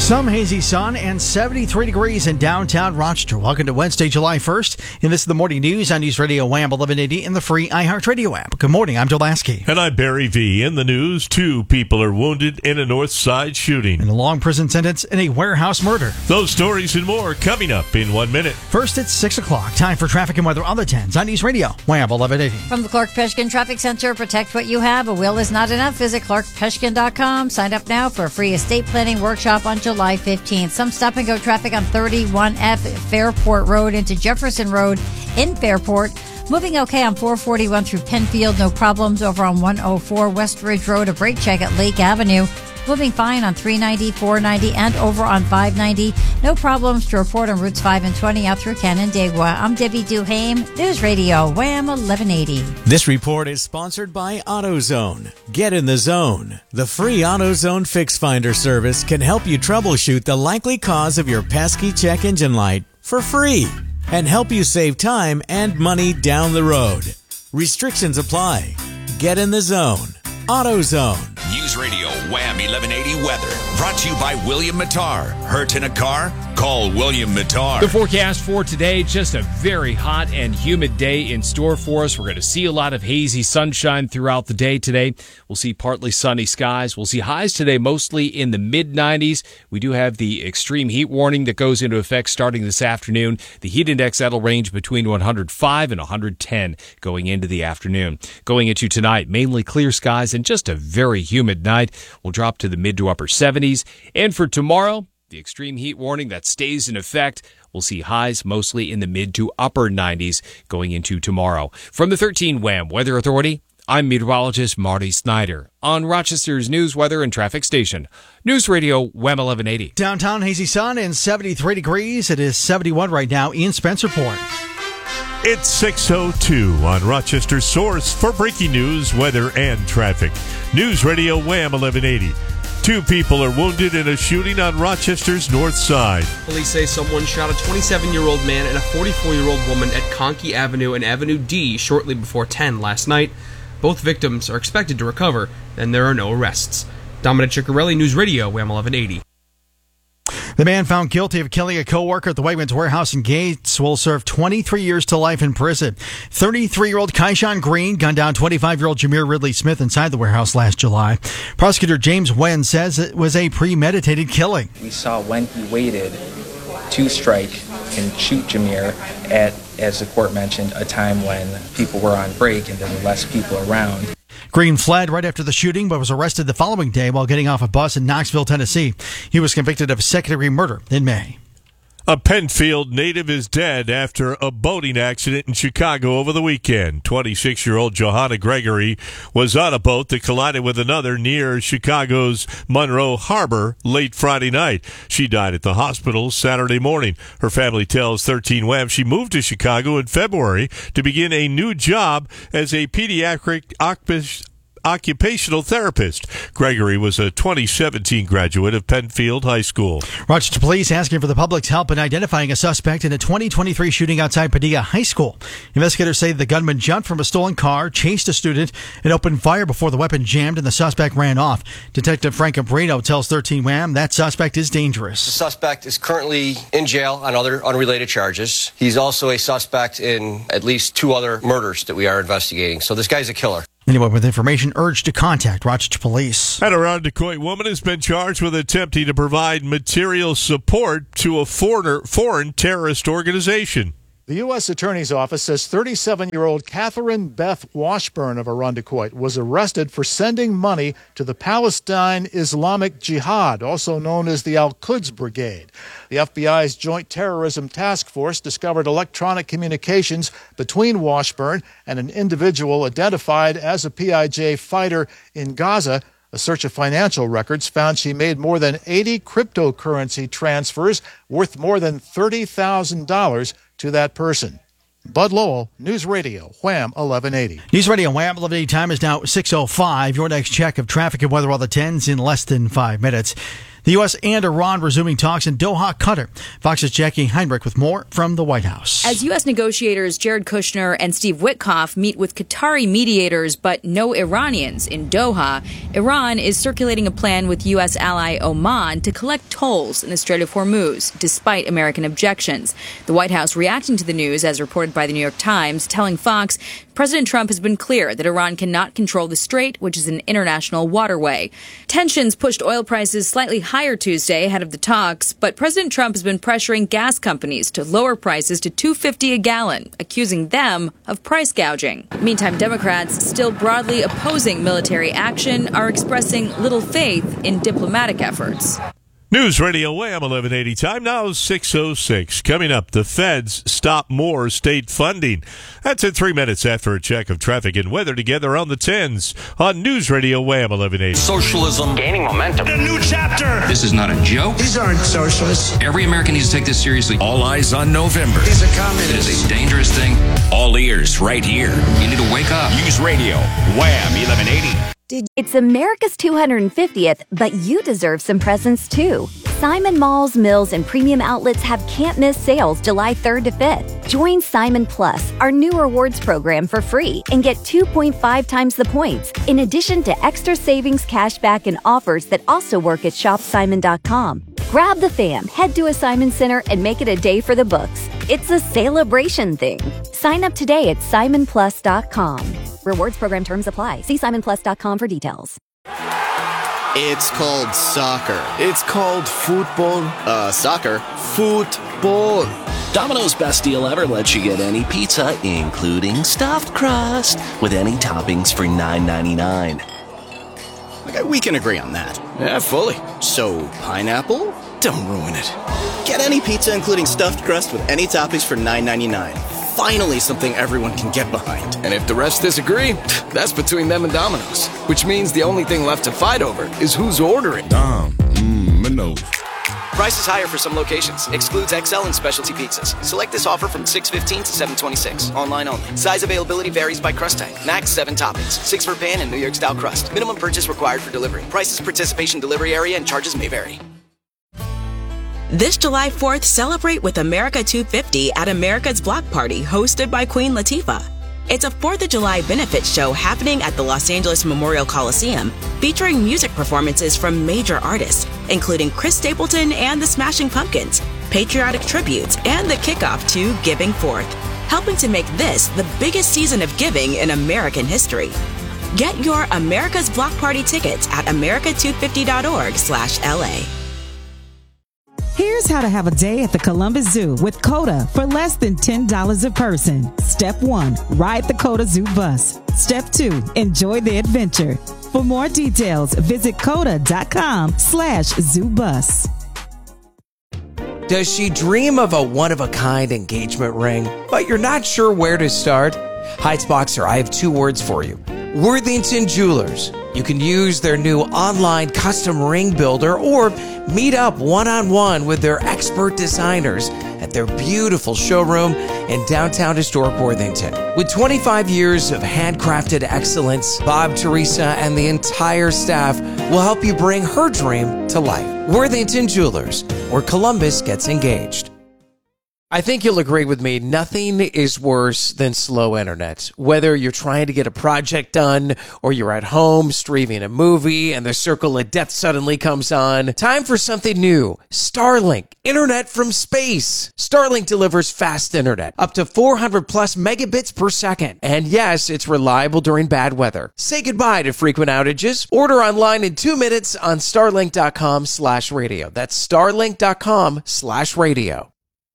Some hazy sun and 73 degrees in downtown Rochester. Welcome to Wednesday, July 1st. And this is the morning news on News Radio Wham 1180 and the free iHeartRadio app. Good morning. I'm Joe Lasky. And I'm Barry V. In the news, 2 people are wounded in a North Side shooting. And a long prison sentence in a warehouse murder. Those stories and more coming up in 1 minute. First, it's 6 o'clock. Time for traffic and weather on the 10s on News Radio Wham 1180. From the Clark Peshkin Traffic Center, protect what you have. A will is not enough. Visit clarkpeshkin.com. Sign up now for a free estate planning workshop on July 15th. Some stop-and-go traffic on 31F Fairport Road into Jefferson Road in Fairport. Moving okay on 441 through Penfield. No problems over on 104 West Ridge Road. A brake check at Lake Avenue. Moving fine on 390, 490, and over on 590. No problems to report on routes 5 and 20 out through Canandaigua. I'm Debbie Duhame, News Radio, Wham 1180. This report is sponsored by AutoZone. Get in the zone. The free AutoZone Fix Finder service can help you troubleshoot the likely cause of your pesky check engine light for free and help you save time and money down the road. Restrictions apply. Get in the zone. AutoZone. News Radio Wham 1180 weather. Brought to you by William Mattar. Hurt in a car? Call William Mattar. The forecast for today, just a very hot and humid day in store for us. We're going to see a lot of hazy sunshine throughout the day today. We'll see partly sunny skies. We'll see highs today mostly in the mid-90s. We do have the extreme heat warning that goes into effect starting this afternoon. The heat index, that'll range between 105 and 110 going into the afternoon. Going into tonight, mainly clear skies and just a very humid night. We'll drop to the mid to upper 70s. And for tomorrow, the extreme heat warning that stays in effect. We'll see highs mostly in the mid to upper 90s going into tomorrow. From the 13 Wham Weather Authority, I'm meteorologist Marty Snyder on Rochester's news, weather, and traffic station. News Radio Wham 1180. Downtown hazy sun and 73 degrees. It is 71 right now in Spencerport. It's 6:02 on Rochester's source for breaking news, weather, and traffic. News Radio Wham 1180. 2 people are wounded in a shooting on Rochester's north side. Police say someone shot a 27-year-old man and a 44-year-old woman at Conkey Avenue and Avenue D shortly before 10 last night. Both victims are expected to recover, and there are no arrests. Dominic Ciccarelli, News Radio, Wham 1180. The man found guilty of killing a co-worker at the Wegmans warehouse in Gates will serve 23 years to life in prison. 33-year-old Kaishan Green gunned down 25-year-old Jameer Ridley Smith inside the warehouse last July. Prosecutor James Wen says it was a premeditated killing. We saw when he waited to strike and shoot Jameer at, as the court mentioned, a time when people were on break and there were less people around. Green fled right after the shooting, but was arrested the following day while getting off a bus in Knoxville, Tennessee. He was convicted of second-degree murder in May. A Penfield native is dead after a boating accident in Chicago over the weekend. 26-year-old Johanna Gregory was on a boat that collided with another near Chicago's Monroe Harbor late Friday night. She died at the hospital Saturday morning. Her family tells 13 Wham she moved to Chicago in February to begin a new job as a pediatric occupational therapist. Gregory was a 2017 graduate of Penfield High School. Rochester police asking for the public's help in identifying a suspect in a 2023 shooting outside Padilla High School. Investigators say the gunman jumped from a stolen car, chased a student, and opened fire before the weapon jammed and the suspect ran off. Detective Frank Ambrino tells 13 Wham that suspect is dangerous. The suspect is currently in jail on other unrelated charges. He's also a suspect in at least 2 other murders that we are investigating. So this guy's a killer. Anyone with information urged to contact Rochester Police. An Irondequoit woman has been charged with attempting to provide material support to a foreign terrorist organization. The U.S. Attorney's Office says 37-year-old Catherine Beth Washburn of Irondequoit was arrested for sending money to the Palestine Islamic Jihad, also known as the Al-Quds Brigade. The FBI's Joint Terrorism Task Force discovered electronic communications between Washburn and an individual identified as a PIJ fighter in Gaza. A search of financial records found she made more than 80 cryptocurrency transfers worth more than $30,000 to that person. Bud Lowell, News Radio, Wham 1180. News Radio Wham 1180 time is now 6:05. Your next check of traffic and weather on the 10s in less than 5 minutes. The U.S. and Iran resuming talks in Doha, Qatar. Fox's Jackie Heinrich with more from the White House. As U.S. negotiators Jared Kushner and Steve Witkoff meet with Qatari mediators but no Iranians in Doha, Iran is circulating a plan with U.S. ally Oman to collect tolls in the Strait of Hormuz, despite American objections. The White House reacting to the news, as reported by the New York Times, telling Fox President Trump has been clear that Iran cannot control the strait, which is an international waterway. Tensions pushed oil prices slightly higher Tuesday ahead of the talks, but President Trump has been pressuring gas companies to lower prices to $2.50 a gallon, accusing them of price gouging. Meantime, Democrats, still broadly opposing military action, are expressing little faith in diplomatic efforts. News Radio Wham 1180 time now 6:06. Coming up, the feds stop more state funding. That's in 3 minutes after a check of traffic and weather together on the 10s on News Radio Wham 1180. Socialism gaining momentum. A new chapter. This is not a joke. These aren't socialists. Every American needs to take this seriously. All eyes on November. These are communists. It is a dangerous thing. All ears right here. You need to wake up. News Radio Wham 1180. It's America's 250th, but you deserve some presents too. Simon Malls, Mills, and Premium Outlets have can't-miss sales July 3rd to 5th. Join Simon Plus, our new rewards program, for free and get 2.5 times the points, in addition to extra savings, cashback, and offers that also work at shopsimon.com. Grab the fam, head to a Simon Center, and make it a day for the books. It's a celebration thing. Sign up today at simonplus.com. Rewards program terms apply. See simonplus.com for details. It's called soccer. It's called football. Soccer. Football. Domino's Best Deal Ever lets you get any pizza, including stuffed crust, with any toppings for $9.99. Okay, we can agree on that. Yeah, fully. So, pineapple? Don't ruin it. Get any pizza, including stuffed crust, with any toppings for $9.99. Finally, something everyone can get behind. And if the rest disagree, that's between them and Domino's. Which means the only thing left to fight over is who's ordering. Domino's. Price is higher for some locations. Excludes XL and specialty pizzas. Select this offer from 6/15 to 7/26. Online only. Size availability varies by crust type. Max 7 toppings. 6 for pan and New York style crust. Minimum purchase required for delivery. Prices, participation, delivery area, and charges may vary. This July 4th, celebrate with America 250 at America's Block Party, hosted by Queen Latifah. It's a 4th of July benefit show happening at the Los Angeles Memorial Coliseum, featuring music performances from major artists, including Chris Stapleton and the Smashing Pumpkins, patriotic tributes, and the kickoff to Giving Forth, helping to make this the biggest season of giving in American history. Get your America's Block Party tickets at america250.org/LA. Here's how to have a day at the Columbus Zoo with COTA for less than $10 a person. Step 1, ride the COTA Zoo bus. Step 2, enjoy the adventure. For more details, visit COTA.com/ZooBus. Does she dream of a one-of-a-kind engagement ring, but you're not sure where to start? Heights Boxer, I have 2 words for you. Worthington Jewelers. You can use their new online custom ring builder or meet up one-on-one with their expert designers at their beautiful showroom in downtown historic Worthington. With 25 years of handcrafted excellence, Bob, Teresa, and the entire staff will help you bring her dream to life. Worthington Jewelers, where Columbus gets engaged. I think you'll agree with me, nothing is worse than slow internet. Whether you're trying to get a project done or you're at home streaming a movie and the circle of death suddenly comes on, time for something new. Starlink, internet from space. Starlink delivers fast internet, up to 400 plus megabits per second. And yes, it's reliable during bad weather. Say goodbye to frequent outages. Order online in 2 minutes on starlink.com/radio. That's starlink.com/radio.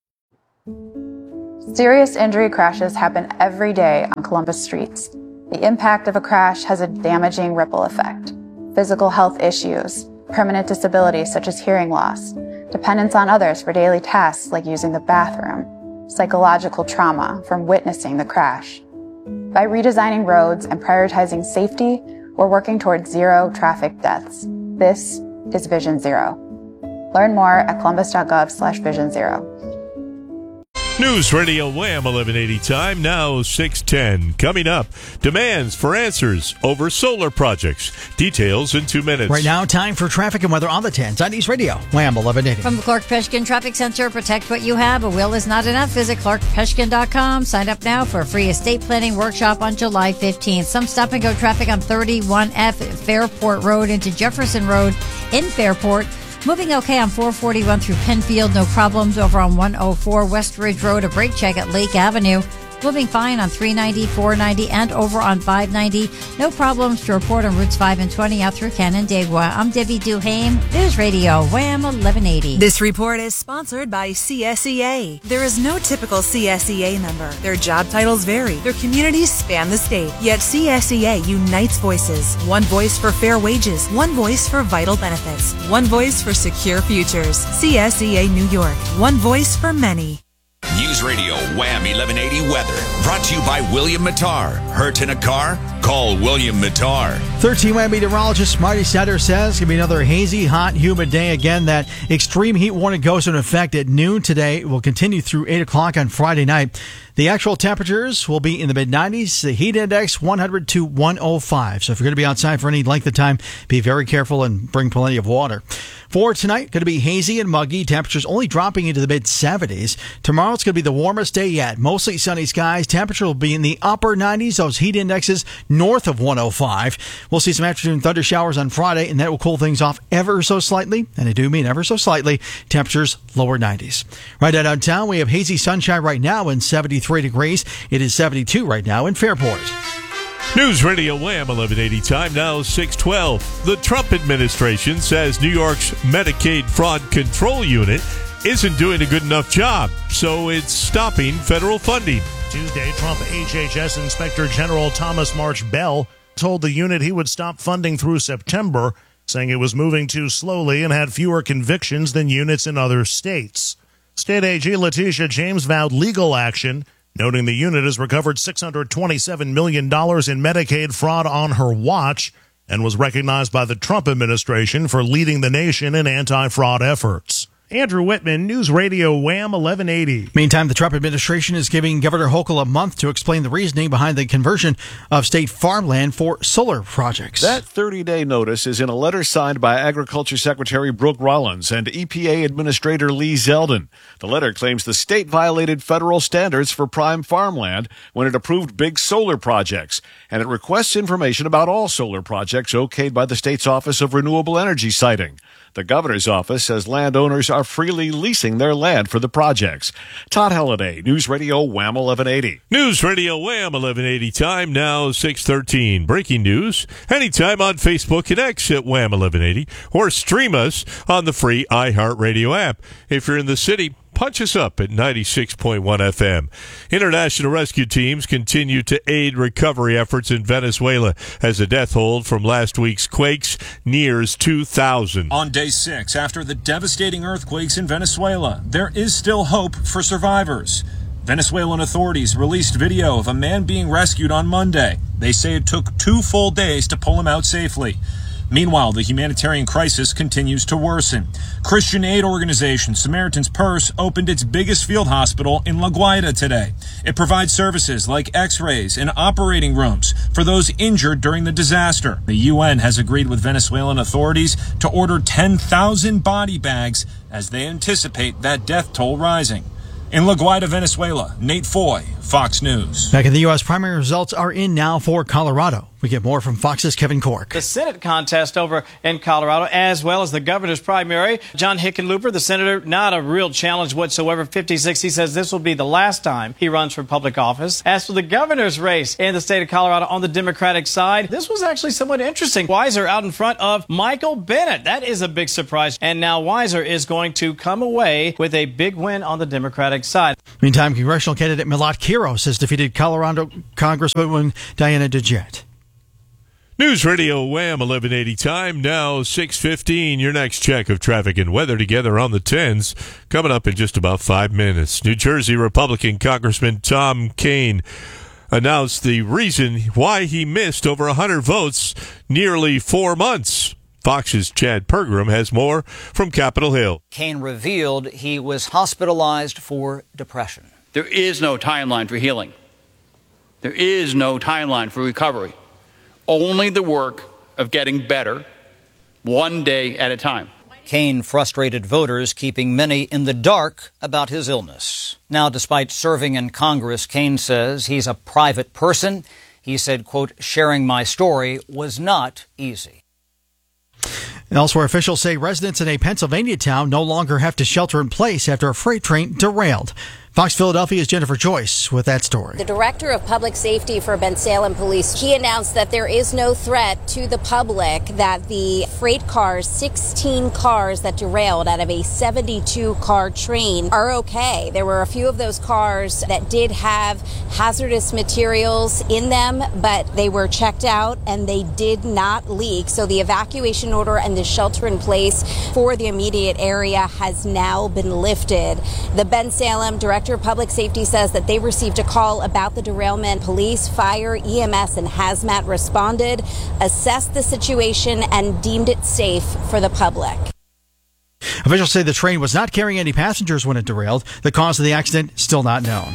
Serious injury crashes happen every day on Columbus streets. The impact of a crash has a damaging ripple effect. Physical health issues, permanent disabilities such as hearing loss, dependence on others for daily tasks like using the bathroom, psychological trauma from witnessing the crash. By redesigning roads and prioritizing safety, we're working towards 0 traffic deaths. This is Vision Zero. Learn more at columbus.gov/Vision Zero. News Radio Wham 1180 time, now 6:10. Coming up, demands for answers over solar projects. Details in 2 minutes. Right now, time for traffic and weather on the 10s on News Radio Wham 1180. From the Clark Peshkin Traffic Center, protect what you have. A will is not enough. Visit clarkpeshkin.com. Sign up now for a free estate planning workshop on July 15th. Some stop and go traffic on 31F Fairport Road into Jefferson Road in Fairport. Moving okay on 441 through Penfield, no problems. Over on 104 West Ridge Road, a brake check at Lake Avenue. Moving fine on 390, 490, and over on 590. No problems to report on routes 5 and 20 out through Canandaigua. I'm Debbie Duhame, News Radio, Wham 1180. This report is sponsored by CSEA. There is no typical CSEA member. Their job titles vary. Their communities span the state. Yet CSEA unites voices. One voice for fair wages. One voice for vital benefits. One voice for secure futures. CSEA New York. One voice for many. News Radio Wham 1180 weather. Brought to you by William Mattar. Hurt in a car? Call William Mattar. 13 Wham meteorologist Marty Satter says it's going to be another hazy, hot, humid day. Again, that extreme heat warning goes into effect at noon today. It will continue through 8 o'clock on Friday night. The actual temperatures will be in the mid-90s. The heat index 100 to 105. So if you're going to be outside for any length of time, be very careful and bring plenty of water. For tonight, going to be hazy and muggy. Temperatures only dropping into the mid-70s. Tomorrow, it's going to be the warmest day yet. Mostly sunny skies. Temperature will be in the upper 90s. Those heat indexes north of 105. We'll see some afternoon thunder showers on Friday, and that will cool things off ever so slightly. And I do mean ever so slightly. Temperatures lower 90s. Right out downtown, we have hazy sunshine right now in 73 degrees. It is 72 right now in Fairport. News Radio Wham 1180 time, now 6:12. The Trump administration says New York's Medicaid Fraud Control Unit isn't doing a good enough job, so it's stopping federal funding. Tuesday, Trump HHS Inspector General Thomas March Bell told the unit he would stop funding through September, saying it was moving too slowly and had fewer convictions than units in other states. State AG Letitia James vowed legal action, noting the unit has recovered $627 million in Medicaid fraud on her watch and was recognized by the Trump administration for leading the nation in anti-fraud efforts. Andrew Whitman, News Radio Wham 1180. Meantime, the Trump administration is giving Governor Hochul a month to explain the reasoning behind the conversion of state farmland for solar projects. That 30-day notice is in a letter signed by Agriculture Secretary Brooke Rollins and EPA Administrator Lee Zeldin. The letter claims the state violated federal standards for prime farmland when it approved big solar projects, and it requests information about all solar projects okayed by the state's Office of Renewable Energy Siting. The governor's office says landowners are freely leasing their land for the projects. Todd Halliday, News Radio Wham 1180. News Radio Wham 1180 time, now 6:13. Breaking news, anytime on Facebook and X at Wham 1180, or stream us on the free iHeartRadio app. If you're in the city, punch us up at 96.1 FM. International rescue teams continue to aid recovery efforts in Venezuela as the death hold from last week's quakes nears 2,000. On day 6, after the devastating earthquakes in Venezuela, there is still hope for survivors. Venezuelan authorities released video of a man being rescued on Monday. They say it took 2 full days to pull him out safely. Meanwhile, the humanitarian crisis continues to worsen. Christian aid organization Samaritan's Purse opened its biggest field hospital in La Guaira today. It provides services like x-rays and operating rooms for those injured during the disaster. The UN has agreed with Venezuelan authorities to order 10,000 body bags as they anticipate that death toll rising. In La Guaira, Venezuela, Nate Foy, Fox News. Back in the U.S., primary results are in now for Colorado. We get more from Fox's Kevin Cork. The Senate contest over in Colorado, as well as the governor's primary. John Hickenlooper, the senator, not a real challenge whatsoever. 56, he says this will be the last time he runs for public office. As for the governor's race in the state of Colorado on the Democratic side, this was actually somewhat interesting. Weiser out in front of Michael Bennet. That is a big surprise. And now Weiser is going to come away with a big win on the Democratic side. Meantime, congressional candidate Milat Quiros has defeated Colorado Congresswoman Diana DeJet. News Radio Wham 1180 time, now 6:15. Your next check of traffic and weather together on the 10s coming up in just about 5 minutes. New Jersey Republican Congressman Tom Kean announced the reason why he missed over 100 votes nearly 4 months. Fox's Chad Pergram has more from Capitol Hill. Kean revealed he was hospitalized for depression. There is no timeline for healing. There is no timeline for recovery. Only the work of getting better, one day at a time. Kaine frustrated voters, keeping many in the dark about his illness. Now, despite serving in Congress, Kaine says he's a private person. He said, quote, sharing my story was not easy. Elsewhere, officials say residents in a Pennsylvania town no longer have to shelter in place after a freight train derailed. Fox Philadelphia's Jennifer Joyce with that story. The director of public safety for Bensalem Police, he announced that there is no threat to the public, that the freight cars, 16 cars that derailed out of a 72-car train are okay. There were a few of those cars that did have hazardous materials in them, but they were checked out and they did not leak. So the evacuation order and the shelter in place for the immediate area has now been lifted. The Bensalem director of public safety says that they received a call about the derailment. Police, fire, EMS, and hazmat responded, assessed the situation, and deemed it safe for the public. Officials say the train was not carrying any passengers when it derailed. The cause of the accident still not known.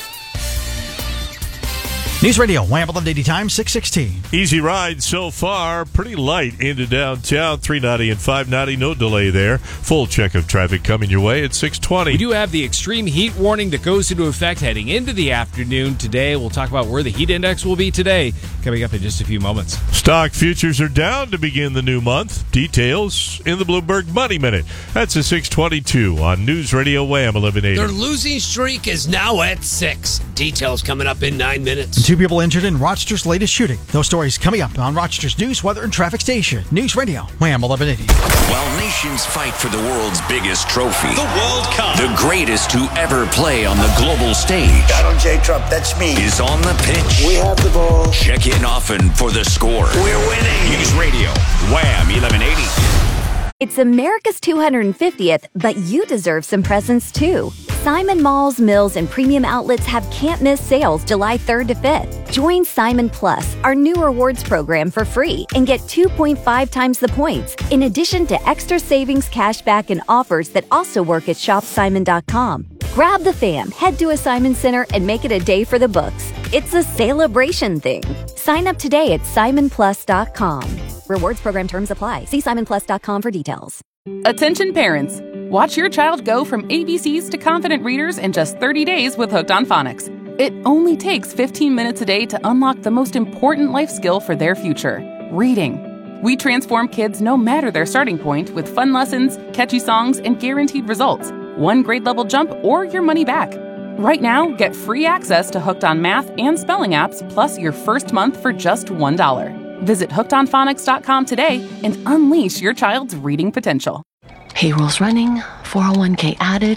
News Radio, WHAM 1180 Times, 616. Easy ride so far. Pretty light into downtown. 390 and 590. No delay there. Full check of traffic coming your way at 620. We do have the extreme heat warning that goes into effect heading into the afternoon today. We'll talk about where the heat index will be today coming up in just a few moments. Stock futures are down to begin the new month. Details in the Bloomberg Money Minute. That's a 622 on News Radio WHAM 1180. Their losing streak is now at 6. Details coming up in 9 minutes. 2 people injured in Rochester's latest shooting. Those stories coming up on Rochester's news, weather, and traffic station. News Radio, WHAM 1180. While nations fight for the world's biggest trophy, the World Cup, the greatest to ever play on the global stage, Donald J. Trump, that's me, is on the pitch. We have the ball. Check in often for the score. We're winning. News Radio, WHAM 1180. It's America's 250th, but you deserve some presents too. Simon Malls, Mills, and Premium Outlets have can't-miss sales July 3rd to 5th. Join Simon Plus, our new rewards program, for free and get 2.5 times the points, in addition to extra savings, cashback, and offers that also work at shopsimon.com. Grab the fam, head to a Simon Center, and make it a day for the books. It's a celebration thing. Sign up today at simonplus.com. Rewards program terms apply. See simonplus.com for details. Attention parents. Watch your child go from ABCs to confident readers in just 30 days with Hooked on Phonics. It only takes 15 minutes a day to unlock the most important life skill for their future, reading. We transform kids no matter their starting point with fun lessons, catchy songs, and guaranteed results. 1 grade level jump or your money back. Right now, get free access to Hooked on Math and Spelling apps, plus your first month for just $1. Visit hookedonphonics.com today and unleash your child's reading potential. Payroll's running, 401k added.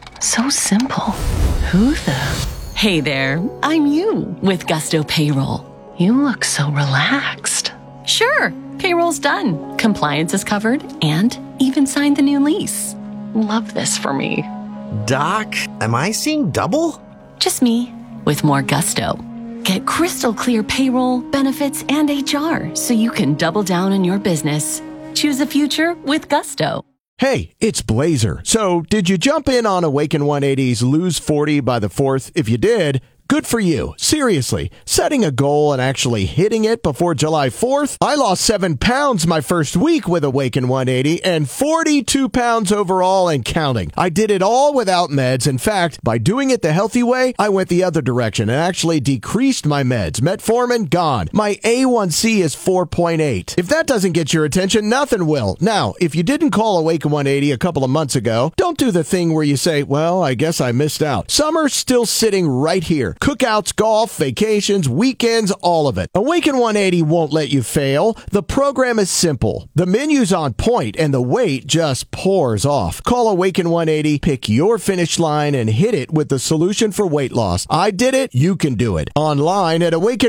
So simple. Who the? Hey there, I'm you with Gusto Payroll. You look so relaxed. Sure, payroll's done. Compliance is covered and even signed the new lease. Love this for me. Doc, am I seeing double? Just me with more Gusto. Get crystal clear payroll, benefits, and HR so you can double down on your business. Choose a future with Gusto. Hey, it's Blazer. So, did you jump in on Awaken 180's Lose 40 by the 4th? If you did, good for you. Seriously, setting a goal and actually hitting it before July 4th? I lost 7 pounds my first week with Awaken 180 and 42 pounds overall and counting. I did it all without meds. In fact, by doing it the healthy way, I went the other direction and actually decreased my meds. Metformin, gone. My A1C is 4.8. If that doesn't get your attention, nothing will. Now, if you didn't call Awaken 180 a couple of months ago, don't do the thing where you say, well, I guess I missed out. Summer's still sitting right here. Cookouts, golf, vacations, weekends, all of it. Awaken 180 won't let you fail. The program is simple. The menu's on point and the weight just pours off. Call Awaken 180, pick your finish line, and hit it with the solution for weight loss. I did it. You can do it. Online at Awaken